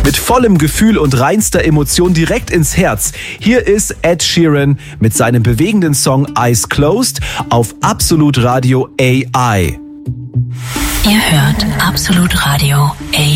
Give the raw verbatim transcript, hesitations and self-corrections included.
Mit vollem Gefühl und reinster Emotion direkt ins Herz. Hier ist Ed Sheeran mit seinem bewegenden Song Eyes Closed auf Absolut Radio A I. Ihr hört Absolut Radio A I.